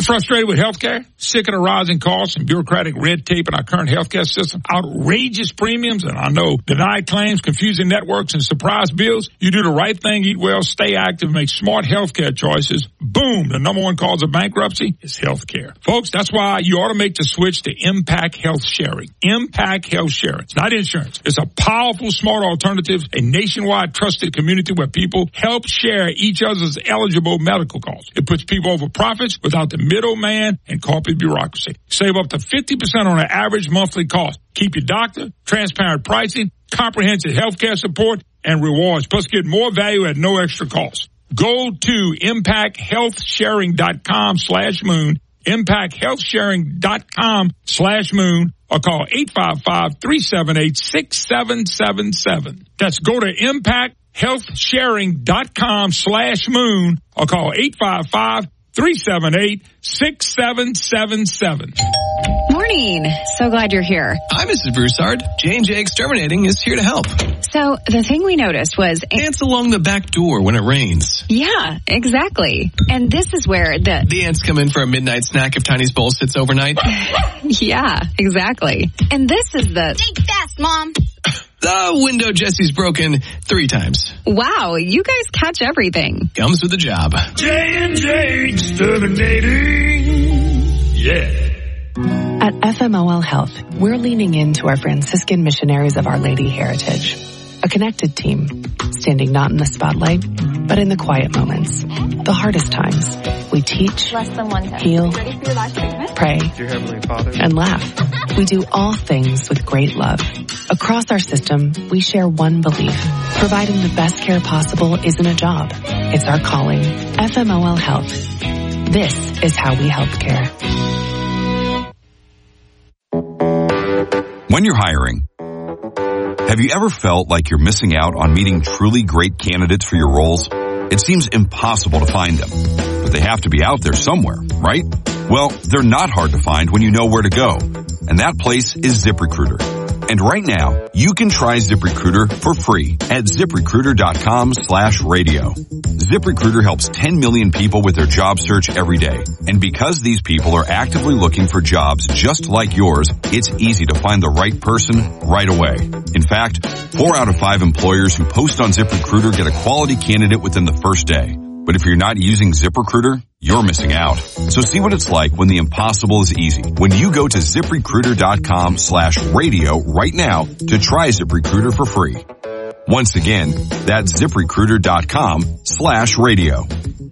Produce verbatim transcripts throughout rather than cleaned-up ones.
frustrated with healthcare? Sick of the rising costs and bureaucratic red tape in our current healthcare system? Outrageous premiums and I know denied claims, confusing networks, and surprise bills? You do the right thing, eat well, stay active, make smart healthcare choices. Boom! The number one cause of bankruptcy is healthcare. Folks, that's why you ought to make the switch to Impact Health Sharing. Impact Health Sharing. It's not insurance. It's a powerful, smart alternative, a nationwide trusted community where people help share each other's eligible medical costs. It puts people over profits without the middleman and corporate bureaucracy. Save up to fifty percent on an average monthly cost. Keep your doctor, transparent pricing, comprehensive healthcare support, and rewards. Plus, get more value at no extra cost. Go to impact health sharing dot com slash moon, impact health sharing dot com slash moon, or call eight five five, three seven eight, six seven seven seven. That's go to impact health sharing dot com slash moon, or call eight five five, three seven eight, six seven seven seven. Morning. So glad you're here. Hi, Missus Broussard. J and J Exterminating is here to help. So the thing we noticed was... Ants along the back door when it rains. Yeah, exactly. And this is where the... The ants come in for a midnight snack if Tiny's bowl sits overnight. Yeah, exactly. And this is the... Think fast, Mom. The window Jesse's broken three times. Wow, you guys catch everything. Comes with the job. J and J Exterminating. Yeah. At F M O L Health, we're leaning into our Franciscan missionaries of Our Lady heritage. A connected team, standing not in the spotlight, but in the quiet moments, the hardest times. We teach, heal, pray, and laugh. We do all things with great love. Across our system, we share one belief. Providing the best care possible isn't a job. It's our calling. F M O L Health. This is how we help care. When you're hiring, have you ever felt like you're missing out on meeting truly great candidates for your roles? It seems impossible to find them, but they have to be out there somewhere, right? Well, they're not hard to find when you know where to go, and that place is ZipRecruiter. And right now, you can try ZipRecruiter for free at ZipRecruiter.com slash radio. ZipRecruiter helps ten million people with their job search every day. And because these people are actively looking for jobs just like yours, it's easy to find the right person right away. In fact, four out of five employers who post on ZipRecruiter get a quality candidate within the first day. But if you're not using ZipRecruiter, you're missing out. So see what it's like when the impossible is easy. When you go to ZipRecruiter.com slash radio right now to try ZipRecruiter for free. Once again, that's ZipRecruiter.com slash radio.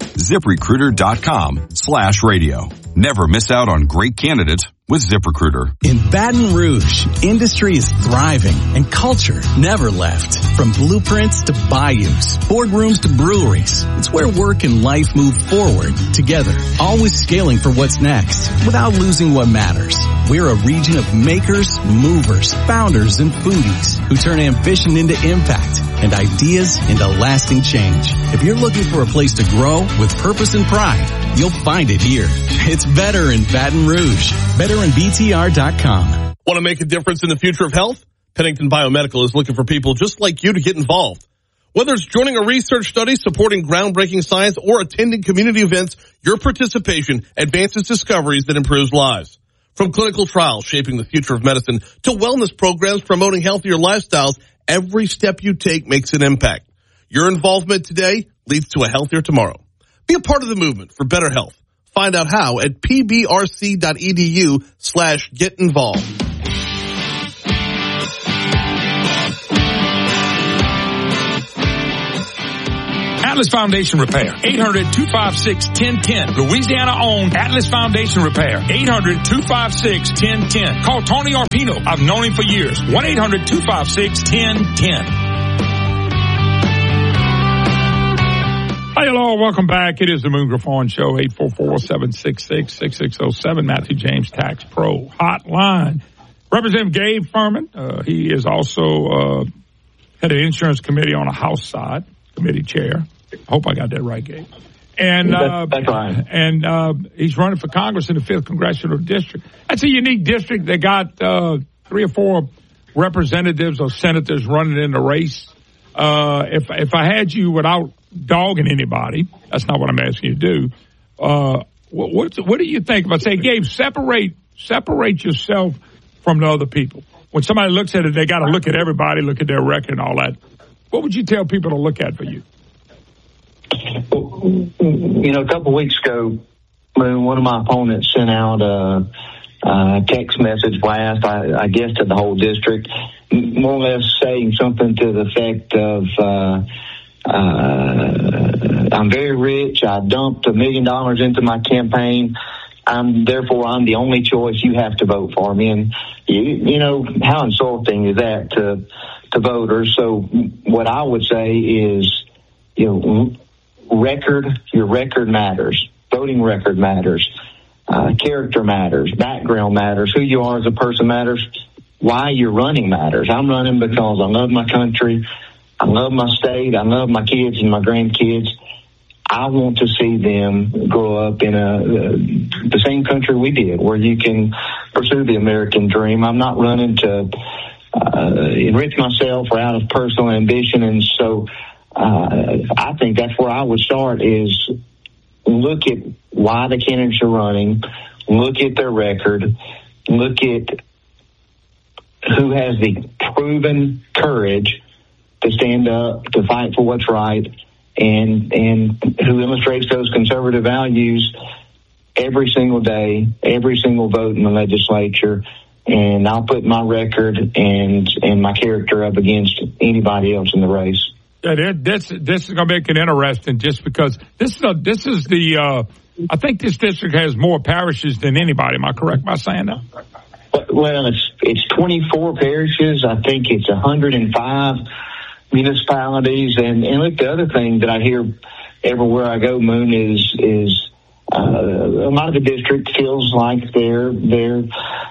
ZipRecruiter.com slash radio. Never miss out on great candidates with ZipRecruiter. In Baton Rouge, industry is thriving and culture never left. From blueprints to bayous, boardrooms to breweries, it's where work and life move forward together, always scaling for what's next without losing what matters. We're a region of makers, movers, founders, and foodies who turn ambition into impact and ideas into lasting change. If you're looking for a place to grow with purpose and pride, you'll find it here. It's better in Baton Rouge. better in B T R dot com. Want to make a difference in the future of health? Pennington Biomedical is looking for people just like you to get involved. Whether it's joining a research study, supporting groundbreaking science, or attending community events, your participation advances discoveries that improves lives. From clinical trials shaping the future of medicine to wellness programs promoting healthier lifestyles, every step you take makes an impact. Your involvement today leads to a healthier tomorrow. Be a part of the movement for better health. Find out how at pbrc.edu slash get involved. Atlas Foundation Repair, eight hundred, two five six, one oh one oh. Louisiana-owned Atlas Foundation Repair, eight hundred, two five six, one oh one oh. Call Tony Arpino. I've known him for years. one eight hundred, two five six, one oh one oh. Hi, hello, welcome back. It is the Moon Griffon Show, eight four four, seven six six, six six zero seven, Matthew James Tax Pro Hotline. Representative Gabe Furman, uh, he is also uh, head of the Insurance Committee on the House side, committee chair. I hope I got that right, Gabe. And uh, that's, that's right. And uh, he's running for Congress in the fifth Congressional District. That's a unique district. They got uh, three or four representatives or senators running in the race. Uh, if if I had you without dogging anybody, that's not what I'm asking you to do, uh, What, what, what do you think about, say, Gabe, separate, separate yourself from the other people? When somebody looks at it, they got to look at everybody, look at their record and all that. What would you tell people to look at for you? You know, a couple of weeks ago, when one of my opponents sent out a, a text message blast, I, I guess to the whole district, more or less saying something to the effect of, uh, uh, I'm very rich. I dumped a million dollars into my campaign. I'm, therefore, I'm the only choice. You have to vote for me. And, you, you know, how insulting is that to, to voters? So what I would say is, you know, record, your record matters. Voting record matters. Uh, character matters. Background matters. Who you are as a person matters. Why you're running matters. I'm running because I love my country. I love my state. I love my kids and my grandkids. I want to see them grow up in a uh, the same country we did, where you can pursue the American dream. I'm not running to uh, enrich myself or out of personal ambition. And so uh, I think that's where I would start, is look at why the candidates are running, look at their record, look at who has the proven courage to stand up, to fight for what's right, and and who illustrates those conservative values every single day, every single vote in the legislature. And I'll put my record and and my character up against anybody else in the race. Yeah, this this is going to make it interesting, just because this is a, this is the uh, I think this district has more parishes than anybody. Am I correct by saying that? Well, it's it's twenty-four parishes. I think it's one hundred five municipalities. And, and look, the other thing that I hear everywhere I go, Moon, is is uh, a lot of the district feels like they're they're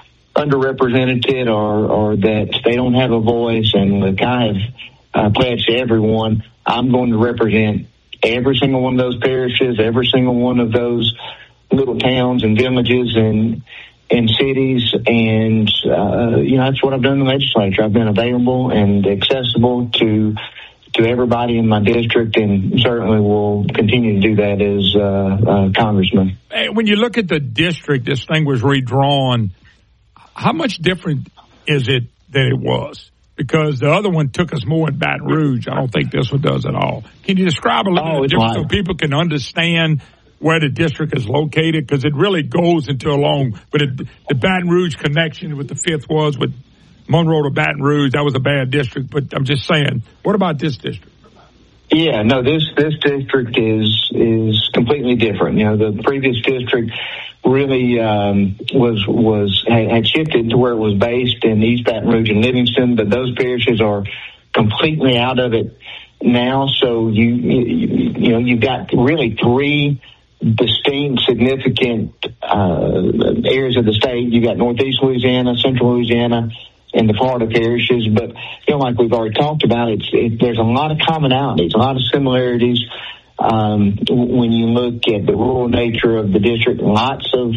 underrepresented, or or that they don't have a voice. And look, I have uh, pledged to everyone, I'm going to represent every single one of those parishes, every single one of those little towns and villages and in cities, and uh, you know, that's what I've done in the legislature. I've been available and accessible to to everybody in my district, and certainly will continue to do that as uh, uh, congressman. Hey, when you look at the district, this thing was redrawn. How much different is it than it was? Because the other one took us more in Baton Rouge. I don't think this one does at all. Can you describe a little oh, bit different so people can understand where the district is located? Because it really goes into a long, but it, the Baton Rouge connection with the fifth was with Monroe to Baton Rouge. That was a bad district, but I'm just saying, what about this district? Yeah, no, this, this district is, is completely different. You know, the previous district really, um, was, was, had shifted to where it was based in East Baton Rouge and Livingston, but those parishes are completely out of it now. So you, you, you know, you've got really three distinct, significant uh, areas of the state. You got Northeast Louisiana, Central Louisiana, and the Florida parishes. But you know, like we've already talked about, it's it, there's a lot of commonalities, a lot of similarities. Um, when you look at the rural nature of the district, lots of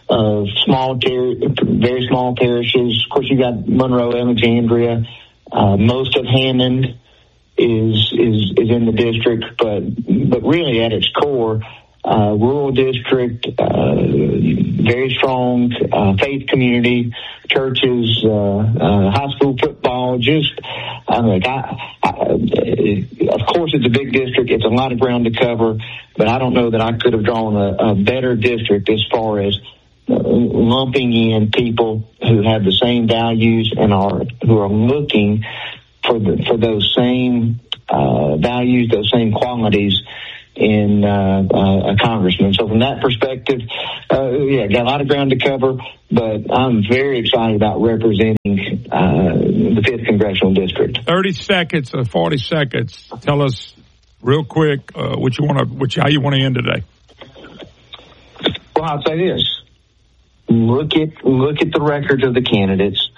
of small, ter- very small parishes. Of course, you got Monroe, Alexandria, uh, most of Hammond is is is in the district, but but really at its core, Uh, rural district, uh, very strong uh, faith community, churches, uh, uh, high school football. Just, I mean, I, I, of course, it's a big district. It's a lot of ground to cover, but I don't know that I could have drawn a, a better district as far as uh, lumping in people who have the same values and are who are looking for the, for those same uh, values, those same qualities in uh, uh, a congressman. So from that perspective, uh, yeah, got a lot of ground to cover, but I'm very excited about representing uh, the fifth Congressional District. thirty seconds or forty seconds. Tell us real quick uh, what you want to, what you, how you want to end today. Well, I'll say this. Look at, look at the records of the candidates.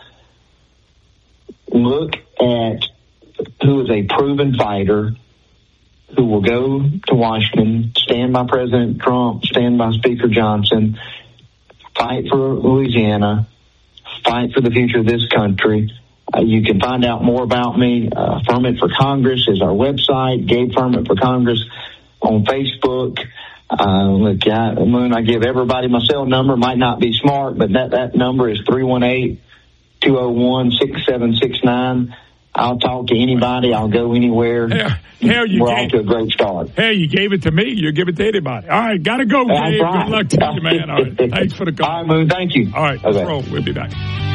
Look at who is a proven fighter, who will go to Washington, stand by President Trump, stand by Speaker Johnson, fight for Louisiana, fight for the future of this country. Uh, you can find out more about me. Uh, Furman for Congress is our website. Gabe Furman for Congress on Facebook. Uh, look, I, Moon, I give everybody my cell number. Might not be smart, but that, that number is three one eight, two oh one, six seven six nine. I'll talk to anybody. I'll go anywhere. Hell, hell you We're gave, off to a great start. Hey, you gave it to me. You give it to anybody. All right, got to go, Dave. Right. Good luck to you, man. All right, thanks for the call. All right, Moon, thank you. All right, okay. roll. We'll be back.